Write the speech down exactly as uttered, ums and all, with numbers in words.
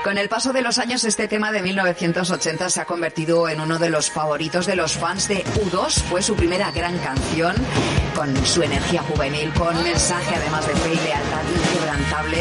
Con el paso de los años, este tema de mil novecientos ochenta se ha convertido en uno de los favoritos de los fans de U dos. Fue su primera gran canción, con su energía juvenil, con mensaje además de fe y lealtad inquebrantable.